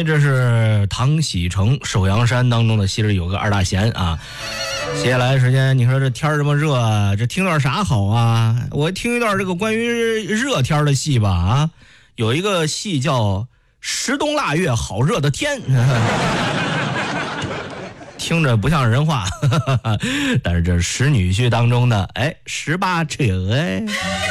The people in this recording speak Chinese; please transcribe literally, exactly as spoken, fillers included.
为这是唐喜成首阳山当中的戏里有个二大贤啊。接下来的时间，你说这天这么热啊，这听段啥好啊？我听一段这个关于热天的戏吧啊，有一个戏叫《十冬腊月好热的天》。听着不像人话，但是这是十女婿当中的哎十八扯哎。